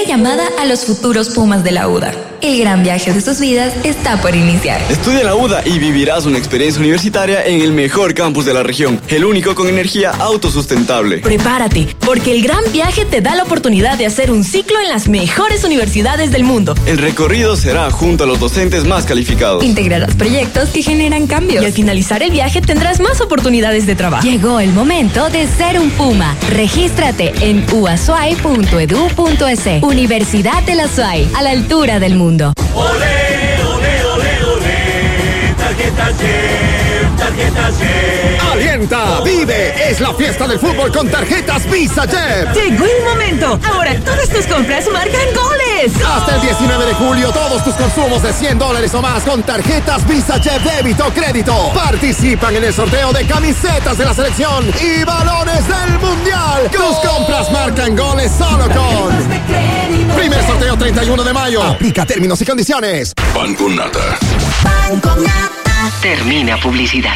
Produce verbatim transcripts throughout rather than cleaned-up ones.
llamada a los futuros Pumas de la U D A. El gran viaje de sus vidas está por iniciar. Estudia la U D A y vivirás una experiencia universitaria en el mejor campus de la región, el único con energía autosustentable. Prepárate, porque el gran viaje te da la oportunidad de hacer un ciclo en las mejores universidades del mundo. El recorrido será junto a los docentes más calificados. Integrarás proyectos que generan cambios. Y al finalizar el viaje tendrás más oportunidades de trabajo. Llegó el momento de ser un Puma. Regístrate en u a s u a i punto e d u punto e s. Universidad de la S U A I, a la altura del mundo. Ole, ole, ole, ole, tarjeta Jet, tarjeta Jet. ¡Alienta! ¡Vive! Es la fiesta del fútbol con tarjetas Visa Jet. Llegó el momento. Ahora todas tus compras marcan goles. Hasta el diecinueve de julio, todos tus consumos de cien dólares o más con tarjetas Visa Jet débito o crédito participan en el sorteo de camisetas de la selección y balones del mundial. Tus compras marcan goles solo con primer sorteo treinta y uno de mayo. Aplica términos y condiciones. Pan con nata. Pan con nata. Termina publicidad.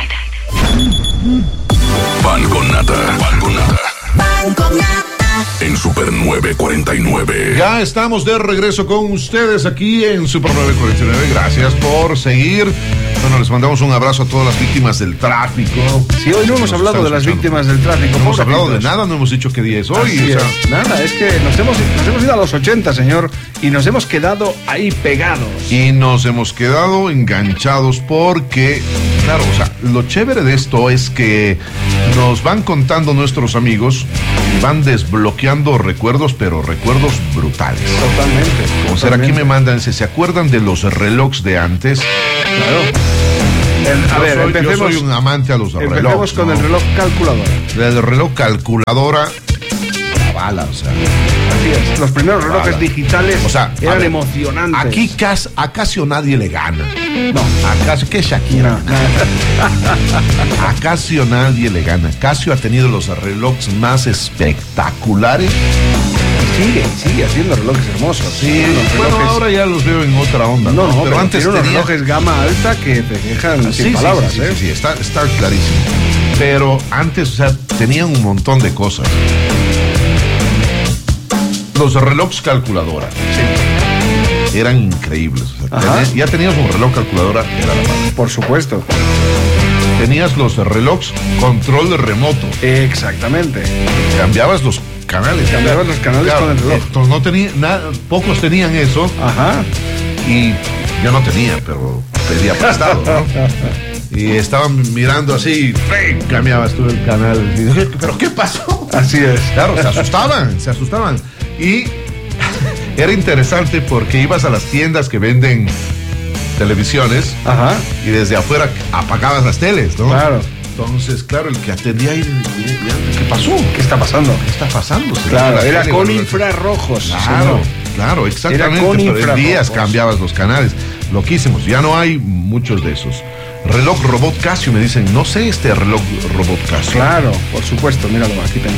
Pan con nata. Pan con nata. Pan con nata. En Super nueve cuarenta y nueve. Ya estamos de regreso con ustedes aquí en Super nueve cuarenta y nueve. Gracias por seguir. Bueno, les mandamos un abrazo a todas las víctimas del tráfico. Sí, hoy no hemos hablado de las víctimas del tráfico. No hemos hablado de nada, no hemos dicho qué día es hoy. O sea, es. Nada, es que nos hemos, nos hemos ido a los ochenta, señor, y nos hemos quedado ahí pegados. Y nos hemos quedado enganchados porque, claro, o sea, lo chévere de esto es que nos van contando nuestros amigos y van desbloqueando recuerdos, pero recuerdos brutales. Totalmente. O sea, aquí me mandan, ¿se acuerdan de los relojes de antes? Claro. El, a yo ver, soy, empecemos, yo soy un amante a los relojes. Empecemos con ¿no? el reloj calculadora. El reloj calculadora, la bala, o sea. Así es. Los primeros relojes digitales o sea, eran ver, emocionantes. Aquí cas, a Casio nadie le gana. No. A Casio, ¿qué Shakira? No. A Casio nadie le gana. Casio ha tenido los relojes más espectaculares. Sigue, sigue haciendo relojes hermosos. Sí, los bueno, relojes... ahora ya los veo en otra onda. No, no, pero, pero antes tiene unos tenía... relojes gama alta que te dejan sí, sin sí, palabras, sí, ¿eh? Sí, sí, está, está clarísimo. Pero antes, o sea, tenían un montón de cosas. Los relojes calculadora. Sí. Eran increíbles. O sea, tenías, ya tenías un reloj calculadora, era la madre. Por supuesto. Tenías los relojes control de remoto. Exactamente. Cambiabas los canales. Cambiabas los canales claro, con el reloj. Esto, no tenía, nada, pocos tenían eso. Ajá. Y yo no tenía, pero pedía prestado, ¿no? Y estaban mirando así, ¡hey! Cambiabas tú el canal. Y dije, ¿pero qué pasó? Así es. Claro, se asustaban, se asustaban. Y era interesante porque ibas a las tiendas que venden televisiones. Ajá. Y desde afuera apagabas las teles, ¿no? Claro. Entonces, claro, el que atendía ahí, ¿qué pasó? ¿Qué está pasando? ¿Qué está pasando? Claro, era con infrarrojos. Claro, claro, exactamente. Pero en días cambiabas los canales. Loquísimos, ya no hay muchos de esos. Reloj robot Casio, me dicen, no sé este reloj robot Casio. Claro, por supuesto, míralo, aquí tengo.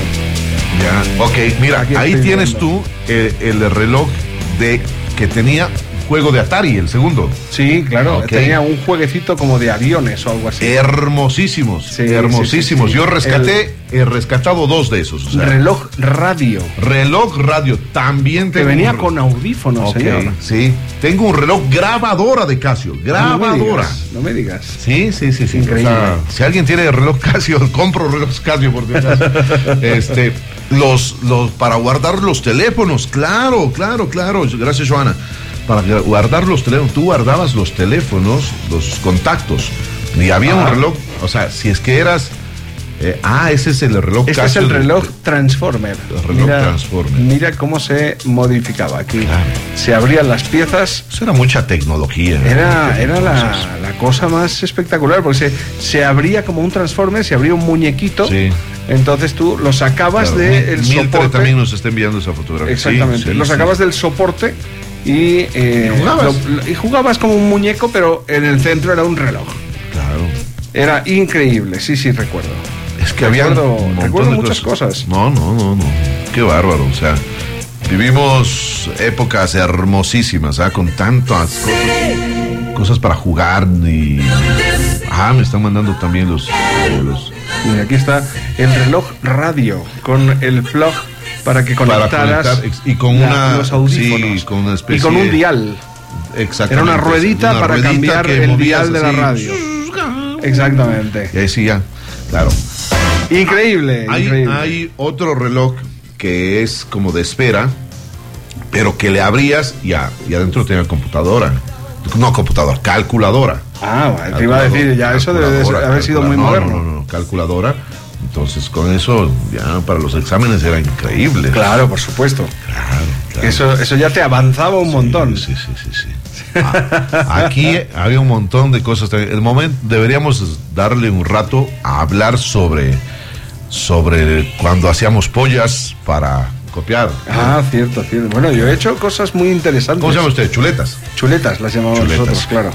Ya, ok, mira, aquí ahí tienes viendo. tú el, el reloj de que tenía juego de Atari, el segundo. Sí, claro, okay. Tenía un jueguecito como de aviones o algo así. Hermosísimos, sí, hermosísimos. Sí, sí, sí. Yo rescaté, el... he rescatado dos de esos. O sea, reloj radio. Reloj radio, también tengo. Que venía un... con audífonos, okay, señor. Sí, tengo un reloj grabadora de Casio, grabadora. No me digas. No me digas. Sí, sí, sí, sí. Increíble. O sea, si alguien tiene reloj Casio, compro reloj Casio por si acaso. este, los, los, para guardar los teléfonos, claro, claro, claro. Gracias, Joana. Para guardar los teléfonos, tú guardabas los teléfonos, los contactos, y había ah. un reloj, o sea, si es que eras, eh, ah, ese es el reloj Este Casio es el reloj de, Transformer. El reloj mira, Transformer. Mira cómo se modificaba aquí. Claro. Se abrían las piezas. Eso era mucha tecnología. Era, era la, la cosa más espectacular, porque se, se abría como un Transformer, se abría un muñequito. Sí. Entonces tú lo sacabas claro, del Miltre soporte. También nos está enviando esa fotografía. Exactamente. Sí, sí, lo sacabas sí. del soporte. Y, eh, ¿Y, jugabas? Lo, y jugabas como un muñeco, pero en el centro era un reloj. Claro. Era increíble, sí, sí, recuerdo. Es que había recuerdo muchas cosas. cosas. No, no, no, no. Qué bárbaro. O sea, vivimos épocas hermosísimas, ¿eh? Con tantas cosas, cosas para jugar y. Ah, me están mandando también los. los... Y aquí está el reloj radio con el plug para que conectaras para conectar, y con la, una los audífonos. Sí, con una especie y con un dial. Exactamente. Era una ruedita una para ruedita cambiar que el dial de la así. radio. Exactamente. Y ahí sí ya, claro. Increíble, Hay, increíble. hay otro reloj que es como de espera, pero que le abrías y, a, y adentro tenía computadora. No computadora, calculadora. Ah, bueno, te iba a decir, ya eso debe de ser- haber sido muy no, moderno. No, no, no, calculadora. Entonces, con eso, ya para los exámenes era increíble. Claro, por supuesto. Claro, claro. Eso, eso ya te avanzaba un Sí, montón. Sí, sí, sí, sí. Ah, aquí había un montón de cosas. El momento deberíamos darle un rato a hablar sobre sobre cuando hacíamos pollas para copiar. Ah, cierto, cierto. Bueno, yo he hecho cosas muy interesantes. ¿Cómo se llama usted? Chuletas. Chuletas las llamamos Chuletas. nosotros, claro.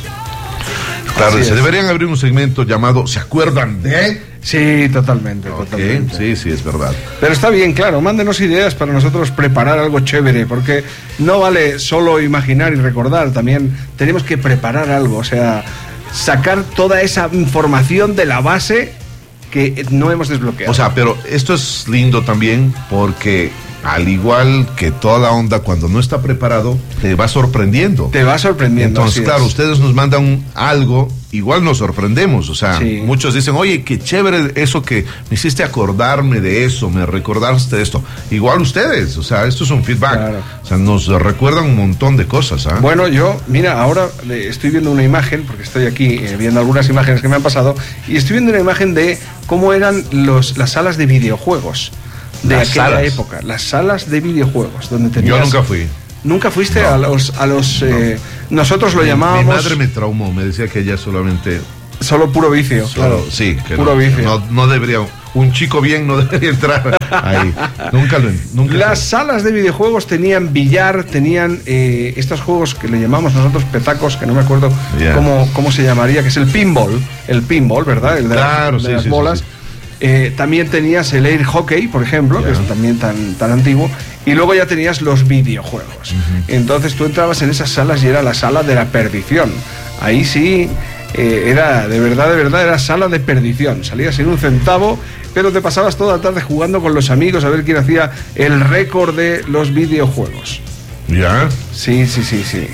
Claro, Así se es. deberían abrir un segmento llamado ¿se acuerdan de? Sí, totalmente, Ok, totalmente. sí, sí, es verdad. Pero está bien, claro, mándenos ideas para nosotros preparar algo chévere, porque no vale solo imaginar y recordar, también tenemos que preparar algo, o sea, sacar toda esa información de la base que no hemos desbloqueado. O sea, pero esto es lindo también porque al igual que toda la onda, cuando no está preparado, te va sorprendiendo. te va sorprendiendo. Entonces, así claro, es. ustedes nos mandan algo, igual nos sorprendemos. O sea, Sí. muchos dicen, oye, qué chévere eso que me hiciste acordarme de eso, me recordaste de esto. Igual ustedes, o sea, esto es un feedback. Claro. O sea, nos recuerdan un montón de cosas. ¿Ah? Bueno, yo, mira, ahora eh, estoy viendo una imagen, porque estoy aquí eh, viendo algunas imágenes que me han pasado, y estoy viendo una imagen de cómo eran los, las salas de videojuegos de Las aquella salas. época, las salas de videojuegos, donde tenías... Yo nunca fui. ¿Nunca fuiste No. a los... A los eh, nosotros lo Mi- llamábamos... Mi madre me traumó, me decía que ella solamente... Solo puro vicio, Solo, claro. sí, que Puro no, vicio. no, no debería... Un chico bien no debería entrar ahí. Nunca lo... Nunca Las salas de videojuegos tenían billar, tenían eh, estos juegos que le llamamos nosotros petacos, que no me acuerdo Yeah. cómo, cómo se llamaría, que es el pinball, el pinball, ¿verdad? El de, Claro, las, de sí, las sí, sí, bolas. sí. Eh, también tenías el air hockey, por ejemplo, Yeah. que es también tan, tan antiguo, y luego ya tenías los videojuegos. Entonces tú entrabas en esas salas y era la sala de la perdición. Ahí sí, eh, era de verdad, de verdad, era sala de perdición. Salías sin un centavo, pero te pasabas toda la tarde jugando con los amigos a ver quién hacía el récord de los videojuegos. ¿Ya? Sí, sí, sí, sí.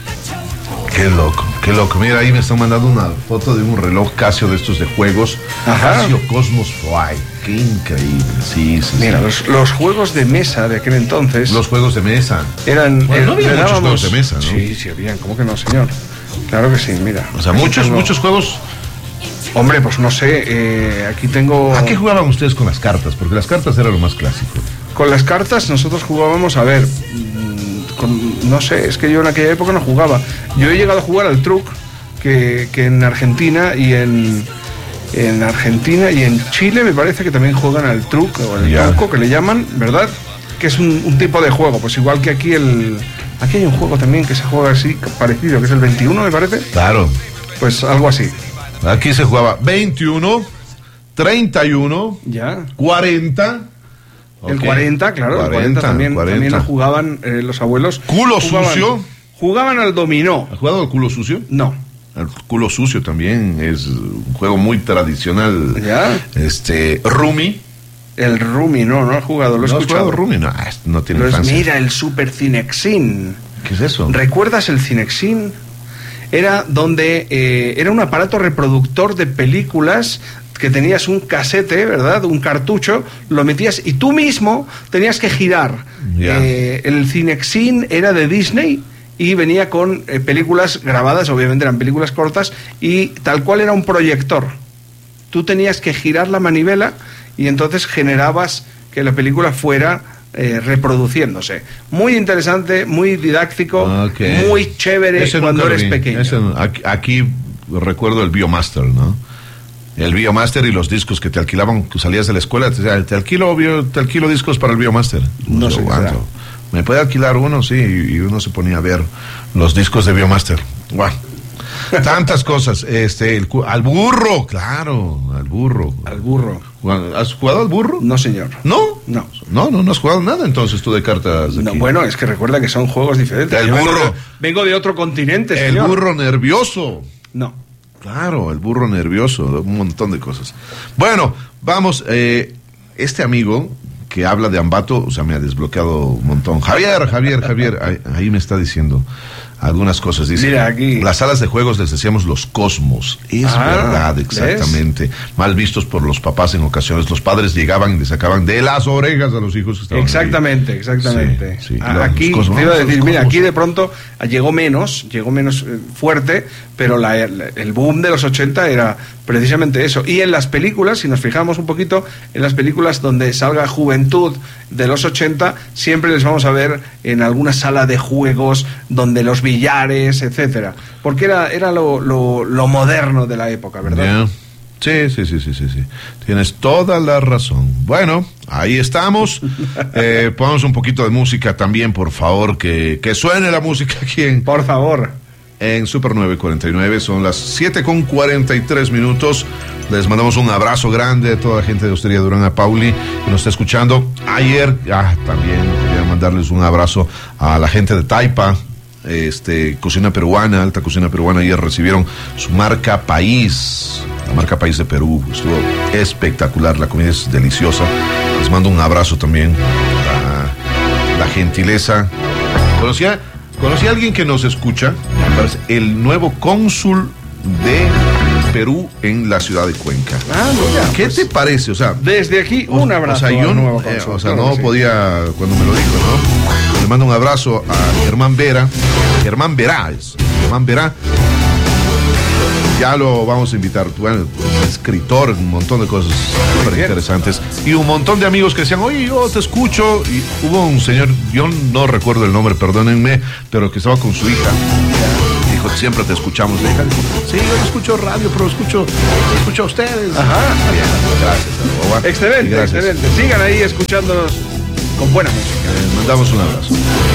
Qué loco, qué loco. Mira, ahí me están mandando una foto de un reloj Casio de estos de juegos. Ajá. Casio Cosmos Fly. Qué increíble. Sí, sí, Mira, sí. los, los juegos de mesa de aquel entonces Los juegos de mesa. eran... Bueno, no había le muchos dábamos- juegos de mesa, ¿no? Sí, sí, habían. ¿Cómo que no, señor? Claro que sí, mira. O sea, Aquí muchos, tengo- muchos juegos. Hombre, pues no sé, eh, aquí tengo... ¿A qué jugaban ustedes con las cartas? Porque las cartas era lo más clásico. Con las cartas nosotros jugábamos, a ver, mm, con- no sé, es que yo en aquella época no jugaba. Yo he llegado a jugar al truc, que, que en Argentina y en, en Argentina y en Chile me parece que también juegan al truc, o el Ya. truco que le llaman, ¿verdad? Que es un, un tipo de juego, pues igual que aquí el... Aquí hay un juego también que se juega así, parecido, que es el veintiuno, me parece. Claro. Pues algo así. Aquí se jugaba veintiuno, treinta y uno, Ya. cuarenta. El Ok. cuarenta, claro, el cuarenta también, cuarenta. también lo jugaban eh, los abuelos. Culo Jugaban- sucio. Jugaban al dominó. ¿Has jugado al culo sucio? No. El culo sucio también es un juego muy tradicional. ¿Ya? Este, Rumi. El Rumi, no, no he jugado, lo he ¿No has escuchado. jugado Rumi? No, ah, no tiene Pero es- infancia. mira, el Super Cinexin. ¿Qué es eso? ¿Recuerdas el Cinexin? Era donde eh, era un aparato reproductor de películas que tenías un casete, ¿verdad? Un cartucho, lo metías y tú mismo tenías que girar. Ya. Eh, el Cinexin era de Disney y venía con eh, películas grabadas, obviamente eran películas cortas, y tal cual era un proyector. Tú tenías que girar la manivela y entonces generabas que la película fuera eh, reproduciéndose. Muy interesante, muy didáctico, Ok. muy chévere Ese cuando nunca lo eres vi. pequeño. Ese no- aquí, aquí recuerdo el Biomaster, ¿no? El Biomaster y los discos que te alquilaban, que salías de la escuela, te decían, te alquilo, bio- te alquilo discos para el Biomaster. No sé sé qué cuánto. será. ¿Me puede alquilar uno? Sí, y uno se ponía a ver los discos de Biomaster. Guau. Tantas cosas. Este, el, cu- al burro, claro, al burro. Al burro. ¿Has jugado al burro? No, señor. ¿No? No. No, no, no has jugado nada entonces tú de cartas. No, aquí. bueno, es que recuerda que son juegos diferentes. El Yo vengo burro. de- Vengo de otro continente, El señor. burro nervioso. No. Claro, el burro nervioso, un montón de cosas. Bueno, vamos, eh, este amigo que habla de Ambato, o sea, me ha desbloqueado un montón. Javier, Javier, Javier, ahí, ahí me está diciendo algunas cosas. Dice, mira aquí, las salas de juegos les decíamos los cosmos. Es ah, verdad, exactamente. ¿Ves? Mal vistos por los papás en ocasiones. Los padres llegaban y le sacaban de las orejas a los hijos que estaban exactamente, ahí. Exactamente. Sí, sí, aquí te iba a decir, mira, aquí de pronto llegó menos, llegó menos eh, fuerte, pero la, el boom de los ochenta era precisamente eso. Y en las películas, si nos fijamos un poquito, en las películas donde salga juventud de los ochenta, siempre les vamos a ver en alguna sala de juegos, donde los billares, etcétera, porque era, era lo, lo, lo moderno de la época, ¿verdad? Yeah. Sí, sí, sí, sí, sí, sí. Tienes toda la razón. Bueno, ahí estamos. eh, ponemos un poquito de música también, por favor, que, que suene la música aquí en... Por favor. En Super nueve cuarenta y nueve, son las siete con cuarenta y tres minutos. Les mandamos un abrazo grande a toda la gente de Hostería Durán, a Pauli, que nos está escuchando. Ayer, ah, también quería mandarles un abrazo a la gente de Taipa, este, cocina peruana, alta cocina peruana. Ayer recibieron su marca País, la marca País de Perú. Estuvo espectacular, la comida es deliciosa. Les mando un abrazo también a la gentileza. Conocía... Conocí a alguien que nos escucha, me parece, el nuevo cónsul de Perú en la ciudad de Cuenca. Ah, mira, ¿qué pues, te parece? O sea, desde aquí un abrazo. O sea, yo nuevo eh, o sea, no sí. podía, cuando me lo dijo, ¿no? Le mando un abrazo a Germán Vera, Germán Verá, es Germán Verá. Ya lo vamos a invitar, bueno, escritor, un montón de cosas súper interesantes. Y un montón de amigos que decían, oye, yo te escucho. Y hubo un señor, yo no recuerdo el nombre, perdónenme, pero que estaba con su hija. Dijo, siempre te escuchamos. La hija dijo, sí, yo no escucho radio, pero escucho, escucho a ustedes. Ajá. Bien, gracias. Excelente, gracias. Excelente. Sigan ahí escuchándonos con buena música. Les mandamos un abrazo.